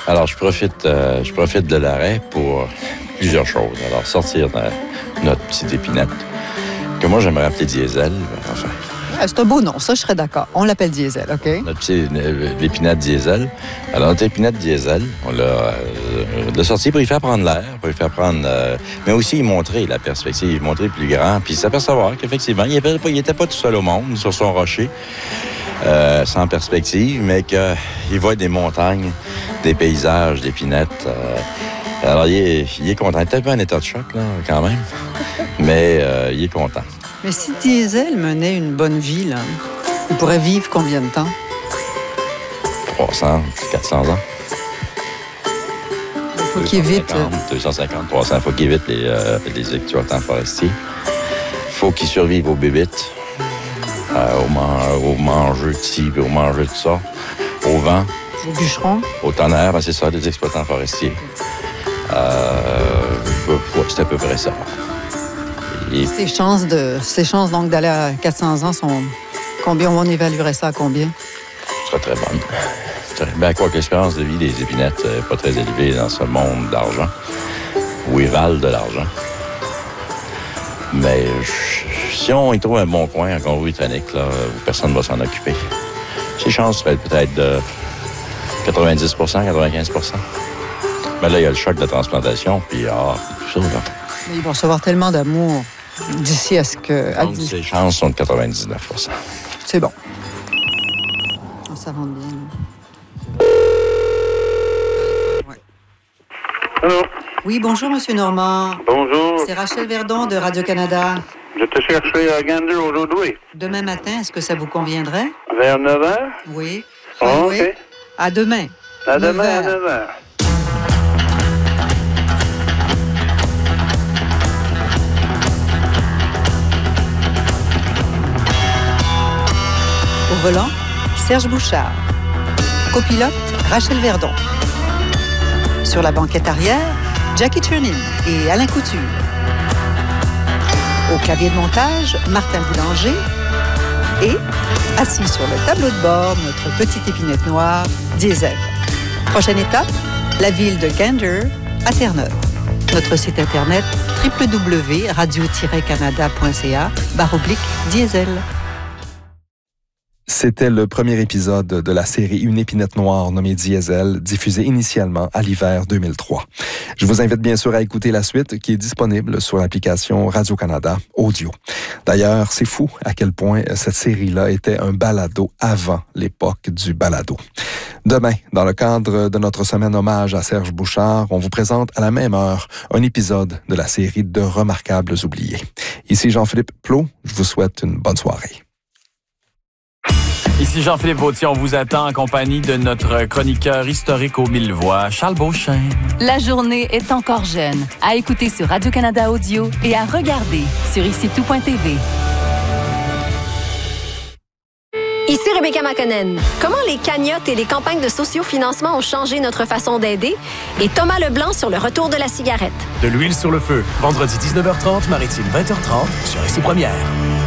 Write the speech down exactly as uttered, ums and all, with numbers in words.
Alors, je profite, euh, je profite de l'arrêt pour plusieurs choses. Alors, sortir de notre petite épinette, que moi, j'aimerais appeler Diesel. Enfin, ah, c'est un beau nom, ça, je serais d'accord. On l'appelle Diesel, OK? Notre petite l'épinette Diesel. Alors, notre épinette Diesel, on l'a, euh, l'a sorti pour y faire prendre l'air, pour y faire prendre... Euh, mais aussi y montrer la perspective, y montrer plus grand, puis s'apercevoir qu'effectivement, il n'était pas tout seul au monde, sur son rocher, euh, sans perspective, mais qu'il voit des montagnes, des paysages d'épinette. Euh, alors, il est, il est content. Il est peut-être pas en état de choc, là, quand même, mais euh, il est content. Mais si Diesel menait une bonne vie, là, il pourrait vivre combien de temps? trois cents, quatre cents ans. Il faut qu'il évite... deux cent cinquante, trois cents. Il faut qu'il évite les, euh, les exploitants forestiers. Il faut qu'il survive aux bébites, euh, au, man- au manger de ci, au manger de ça, au vent. Aux bûcherons? Au tonnerre, ben c'est ça, des exploitants forestiers. Euh, c'est à peu près ça. Et... Ces chances, de, ces chances donc d'aller à quatre cents ans sont... Combien? On évaluerait ça à combien? Ce serait très bonne. Ben, quoi que l'espérance de vie des épinettes n'est pas très élevée dans ce monde d'argent, où ils valent de l'argent. Mais si on y trouve un bon coin en Colombie-Britannique, là, où personne ne va s'en occuper, ces chances seraient peut-être de quatre-vingt-dix pour cent, quatre-vingt-quinze pour cent. Mais là, il y a le choc de la transplantation, puis ah, tout ça, là. Mais ils vont recevoir tellement d'amour d'ici à ce que... À... Donc, ces chances sont de quatre-vingt-dix-neuf pour cent. C'est bon. Ça rentre bien. Ouais. Allô? Oui, bonjour, Monsieur Normand. Bonjour. C'est Rachel Verdon de Radio-Canada. Je te cherchais à Gander aujourd'hui. Demain matin, est-ce que ça vous conviendrait? Vers neuf heures? Oui. Oh, oui. OK. À demain. À demain à neuf heures. Au volant, Serge Bouchard. Copilote, Rachel Verdon. Sur la banquette arrière, Jackie Turnin et Alain Couture. Au clavier de montage, Martin Boulanger. Et, assis sur le tableau de bord, notre petite épinette noire, Diesel. Prochaine étape, la ville de Gander, à Terre-Neuve. Notre site internet w w w point radio tiret canada point c a barre oblique Diesel. C'était le premier épisode de la série Une épinette noire nommée Diesel, diffusée initialement à l'hiver deux mille trois. Je vous invite bien sûr à écouter la suite qui est disponible sur l'application Radio-Canada Audio. D'ailleurs, c'est fou à quel point cette série-là était un balado avant l'époque du balado. Demain, dans le cadre de notre semaine hommage à Serge Bouchard, on vous présente à la même heure un épisode de la série De Remarquables oubliés. Ici Jean-Philippe Plot, je vous souhaite une bonne soirée. Ici Jean-Philippe Vautier, on vous attend en compagnie de notre chroniqueur historique aux mille voix, Charles Beauchesne. La journée est encore jeune. À écouter sur Radio-Canada Audio et à regarder sur ici tout point t v. Ici Rebecca McConnell. Comment les cagnottes et les campagnes de sociofinancement ont changé notre façon d'aider? Et Thomas Leblanc sur le retour de la cigarette. De l'huile sur le feu. Vendredi dix-neuf heures trente, Maritime vingt heures trente sur Ici Première.